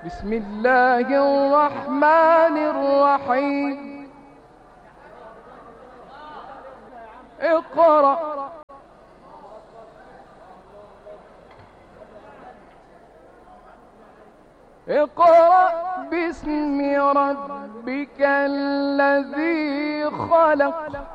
بسم الله الرحمن الرحيم. اقرأ اقرأ باسم ربك الذي خلق.